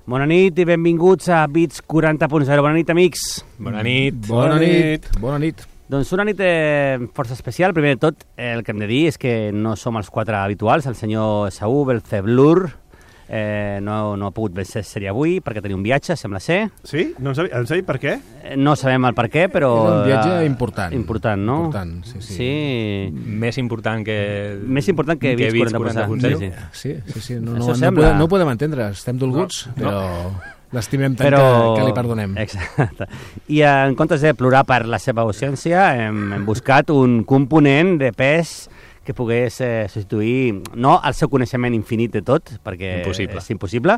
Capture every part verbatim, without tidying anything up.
Bona nit i benvinguts a Beats quaranta punt zero. Bona nit, amics. Bona nit. Bona nit. Bona nit. Doncs una nit eh, força especial. Primer de tot, eh, el que hem de dir és que no som els quatre habituals. El senyor Saúl Belceblur eh, no, no ha pogut ser sèrie avui perquè tenia un viatge, sembla ser. Sí? No en sabia, en sabia per què? Eh, no sabem el per què, però... És un viatge important. Important, no? Important, sí, sí. Sí. Més important que... Més important que, que Beats quaranta punt zero. Sí, sí, sí, sí. No, Això no, sembla... no, podem, no ho podem entendre, estem dolguts, no, però... No. L'estimem tant però... que, que li perdonem. Exacte. I en comptes de plorar per la seva ausència, hem, hem buscat un component de pes que pogués eh, substituir, no el seu coneixement infinit de tot, perquè impossible. És impossible.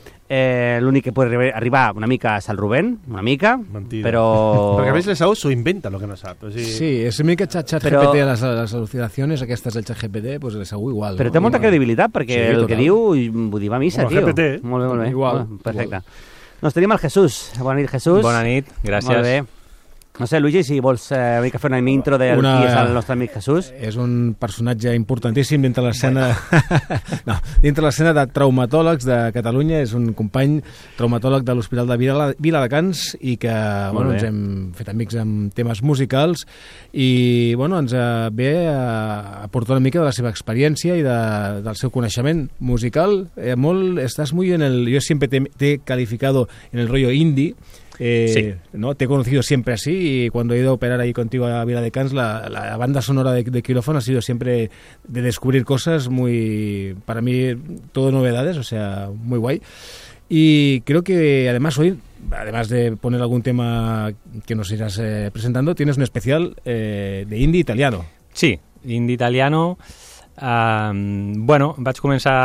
Eh, L'únic que pot arribar una mica és el Rubén, una mica, Mentida. Però... Perquè a més l'Esaú s'ho inventa, el que no sap. O sigui... Sí, és una mica xat, xat però... G P T, les, les al·lucinacions aquestes del xat G P T, doncs l'Esaú igual. Però no? té molta credibilitat, perquè sí, el total. que diu, vull dir, va a missa, Com el tio. G P T. Molt bé, molt bé. Igual. Oh, perfecte. Igual. Doncs tenim el Jesús. Bona nit, Jesús. Bona nit, gràcies. Molt bé. No sé, Luigi, si vols eh, una mica fer una intro de una... qui és el nostre amic Jesús. És un personatge importantíssim dintre l'escena no, dintre l'escena de traumatòlegs de Catalunya. És un company traumatòleg de l'Hospital de Vila, Viladecans i que bueno, ens hem fet amics amb temes musicals i bueno, ens ve a aportar una mica de la seva experiència i de, del seu coneixement musical. Eh, molt, estàs muy en el... Yo siempre te, te he calificado en el rollo indie. Eh, sí. ¿no? Te he conocido siempre así y cuando he ido a operar ahí contigo a Viladecans la, la banda sonora de, de Quilófono ha sido siempre de descubrir cosas muy, para mí, todo novedades, o sea, muy guay. Y creo que además hoy, además de poner algún tema que nos irás eh, presentando, tienes un especial eh, de indie italiano. Sí, indie italiano. Uh, bueno, vaig començar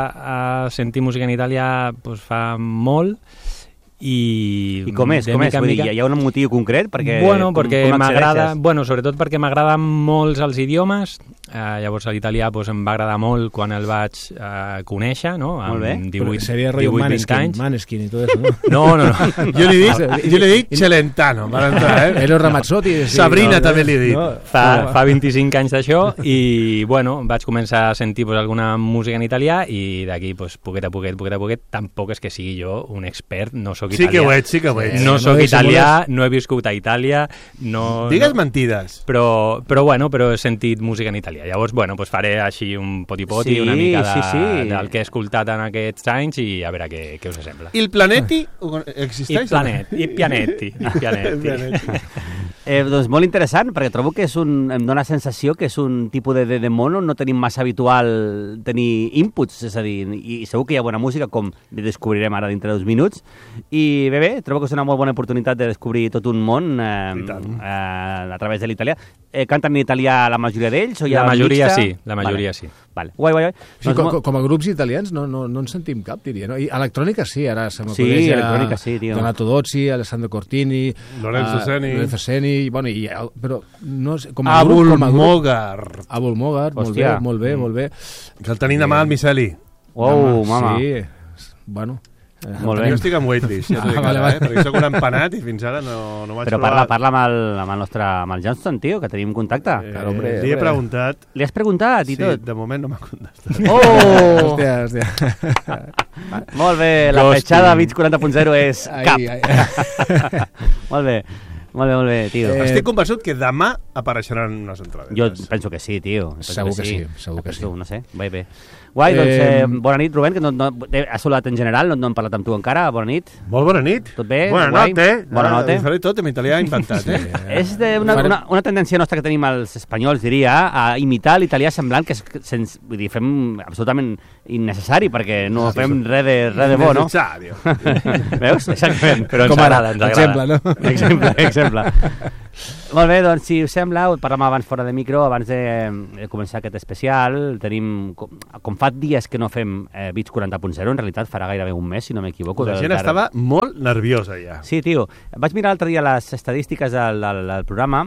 a sentir música en italià pues, fa molt. I, I com és? Com és? Vull dir, hi ha un motiu concret? Perquè, bueno, com, perquè com m'agrada, bueno, sobretot perquè m'agraden molts els idiomes. Uh, llavors l'italià pues, em va agradar molt quan el vaig uh, conèixer, no? Molt bé. divuit, seria rotllo Maneskin, Maneskin i tot això, no? No, no, no. Jo li dic, jo li dic Celentano, per entrar, eh? Eros Ramazzotti. Sí, Sabrina no, també li he dit. No, Fa, fa vint-i-cinc anys d'això i, bueno, vaig començar a sentir pues, alguna música en italià i d'aquí, pues, poquet a poquet, poquet a poquet, tampoc és que sigui jo un expert, no sóc italià. Sí que ho ets, sí que ho ets. No no sóc italià, molt... no he viscut a Itàlia, no... Digues no, mentides. però, però, bueno, però he sentit música en italià. Llavors, bueno, pues faré així un poti-poti, Sí, una mica de, sí, sí. del que he escoltat en aquests anys i a veure què, què us sembla. Il planeti I existeix? planet, i pianetti, i pianetti. Eh, doncs molt interessant, perquè trobo que és un, em dóna la sensació que és un tipus de, de, de mono, no tenim massa habitual tenir inputs, és a dir, i, i segur que hi ha bona música, com descobrirem ara dintre dos minuts, i bé, bé, trobo que és una molt bona oportunitat de descobrir tot un món eh, eh, a través de l'italià. Eh, canten en italià la majoria d'ells? O hi ha La majoria mixta? sí, la majoria vale. sí. Vale. Guai, guai, guai. Sí, Doncs com, mo- com a grups italians no, no, no en sentim cap, diria. No? I electrònica sí, ara se Sí, m'acudeix ja electrònica sí, tio. Donato Dozzi, Alessandro Cortini, Lorenzo eh, Seni. Lorenzo Seni, bueno, i, però no sé, com a Abul grup, com a grup, Mogart. Abul Mogart, molt bé, Hòstia. molt bé, molt bé. Que el tenim demà al Miceli. Uau, mama. Sí, bueno. eh, Molt bé. Jo estic amb waitlist, ja t'ho dic Ah, vale, ara, vale. eh? Perquè soc un empanat i fins ara no, no vaig Però provar... parla, parla amb el, amb el nostre, amb el Johnston, tio, que tenim contacte. Eh, Claro, hombre, li he hombre. preguntat... Li has preguntat i Sí, tot? de moment no m'ha contestat. Oh! Hòstia, hòstia. Molt bé, la Ghosting. fetxada Beats quaranta punt zero és cap. Ai, ai. Molt bé, molt bé, molt bé, tio. Eh, Estic convençut que demà apareixeran unes entrades. Jo penso que sí, tio. Penso Segur que sí, segur que Penso, sí. No sé, vai bé. Guai, doncs, eh, Eh, bona nit, Rubén, que no, no, eh, has saludat en general, no, no hem parlat amb tu encara, bona nit. Molt bona nit. Tot bé? Bona Guai? nit, eh? Bona Ara nota. Ho faré tot en italià inventat, eh? És de una, Farem- una, una tendència nostra que tenim els espanyols, diria, a imitar l'italià semblant, que és, sens, vull dir, fem absolutament innecessari, perquè no fem res de, res de bo, no? Necessario. Veus? Exactament. Però ens Com ara, agrada, ens agrada. exemple, no? Exemple, exemple. Molt bé, doncs, si us sembla, ho parlàvem abans fora de micro, abans de, de començar aquest especial, tenim, com, com fa dies que no fem eh, Beats quaranta punt zero, en realitat farà gairebé un mes, si no m'equivoco. La del- gent del- estava molt nerviosa ja. Sí, tio. Vaig mirar l'altre dia les estadístiques del, del, del programa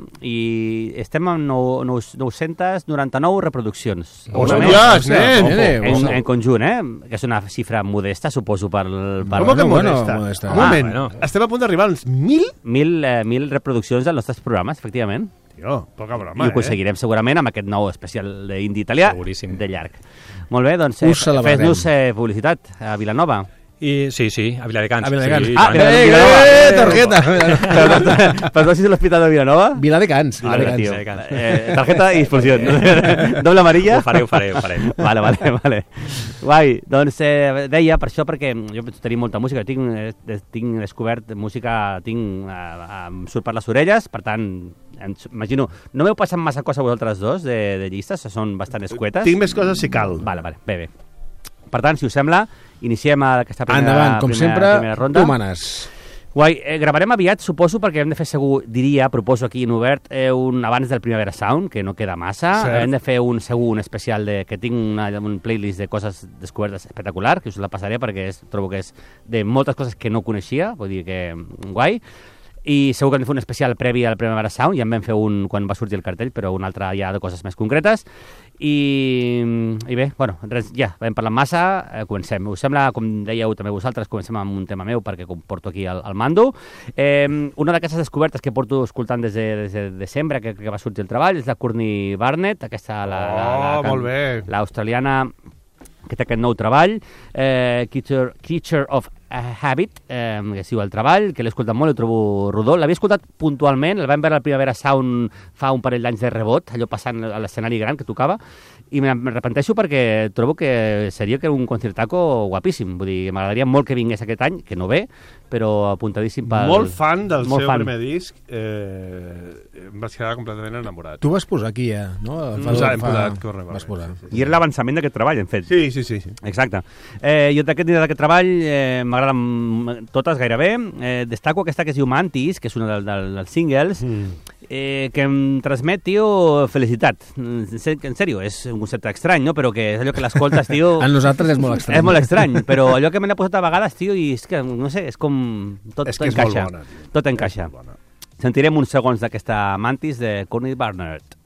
i estem amb nou- nou- nou-centes noranta-nou reproduccions. Hòsties, nen! nene, En, ojo. en conjunt, eh? Que és una xifra modesta, suposo, per... per Com que bueno, modesta? modesta. Un moment, Ah, bueno. estem a punt d'arribar als mil? mil, eh, mil reproduccions dels nostres programes, efectivament. Tio, poca broma, I ho eh? aconseguirem segurament amb aquest nou especial d'indi italià Seguríssim. de llarg. Molt bé, doncs eh, Us celebrarem. fes-nos eh, publicitat a Vilanova. I, sí, sí, a Viladecans. A Viladecans. Sí, Ah, tant. eh, Eh, Vilanova. eh, tarjeta! Però, però no sé si l'Hospital de Vilanova? Viladecans. Vale, Viladecans. tio. Viladecans. Eh, tarjeta i expulsió. Doble amarilla? Ho faré, ho faré, ho faré. Vale, vale, vale. Guai, doncs eh, deia per això, perquè jo tenim molta música, tinc, eh, tinc descobert música, tinc, eh, em surt per les orelles, per tant, em, imagino, no m'heu passat massa cosa vosaltres dos de, de llistes, són bastant escuetes. Tinc més coses si cal. Vale, vale, bé, bé. Per tant, si us sembla, iniciem aquesta primera, Endavant, com primera, sempre, primera ronda. tu manes. Guai, eh, gravarem aviat, suposo, perquè hem de fer segur, diria, proposo aquí en obert, eh, un abans del Primavera Sound, que no queda massa. Cert. Hem de fer un segur, un especial, de, que tinc una, un playlist de coses descobertes espectacular, que us la passaré perquè és, trobo que és de moltes coses que no coneixia, vull dir que guai. I segur que hem de fer un especial previ al Primavera Sound, ja en vam fer un quan va sortir el cartell, però un altre ja de coses més concretes. I, i bé, bueno, res, ja, vam parlar massa, eh, comencem. Us sembla, com dèieu també vosaltres, comencem amb un tema meu, perquè com porto aquí el, el mando. Eh, una d'aquestes descobertes que porto escoltant des de, des de desembre, que, que va sortir el treball, és la Courtney Barnett, aquesta, la, la, la, Oh, molt bé. l'australiana, que té aquest nou treball, eh, Creature, Creature of a Habit, eh, que es diu el treball, que l'he escoltat molt, el trobo rodó. L'havia escoltat puntualment, el vam veure al Primavera Sound fa un parell d'anys de rebot, allò passant a l'escenari gran que tocava, i m'arrepenteixo perquè trobo que seria que un concertaco guapíssim. Vull dir, m'agradaria molt que vingués aquest any, que no ve, però apuntadíssim pel... Molt fan del molt seu fan. primer disc. Eh, em vaig quedar completament enamorat. Tu vas posar aquí, ja, no? Fa, Posar, hem posat, correcte. Vas posar. Sí, I era l'avançament d'aquest treball, hem fet. sí, sí. sí, sí. Exacte. Eh, jo d'aquest d'aquest treball eh, m'agraden totes gairebé. Eh, destaco aquesta que es diu Mantis, que és una del, del, dels singles, Mm. eh, que em transmet, tio, felicitat. En se- en sèrio, és un concepte estrany, no? Però que és allò que l'escoltes, tio... A nosaltres és molt estrany. És molt estrany, però allò que me n'ha posat a vegades, tio, i és que, no sé, és com... Tot, És tot que és molt encaixa. bona, tio. Tot encaixa. És molt bona. Sentirem uns segons d'aquesta Mantis de Courtney Barnett.